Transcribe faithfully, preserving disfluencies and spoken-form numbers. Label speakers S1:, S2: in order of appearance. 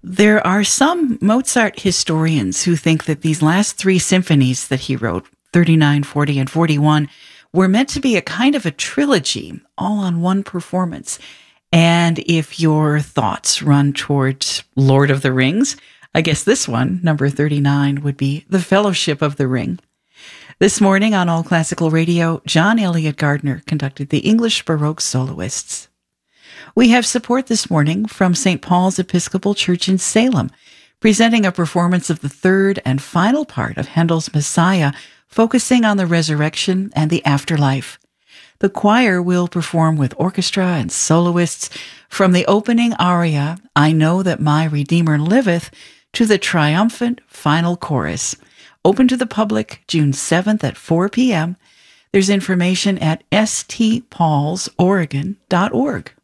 S1: There are some Mozart historians who think that these last three symphonies that he wrote, thirty-nine, forty, and forty-one, were meant to be a kind of a trilogy, all on one performance. And if your thoughts run towards Lord of the Rings, I guess this one, number thirty-nine, would be The Fellowship of the Ring. This morning on All Classical Radio, John Elliott Gardner conducted the English Baroque Soloists. We have support this morning from Saint Paul's Episcopal Church in Salem, presenting a performance of the third and final part of Handel's Messiah, focusing on the resurrection and the afterlife. The choir will perform with orchestra and soloists from the opening aria, I Know That My Redeemer Liveth, to the triumphant final chorus. Open to the public June seventh at four p.m. There's information at s t pauls oregon dot org.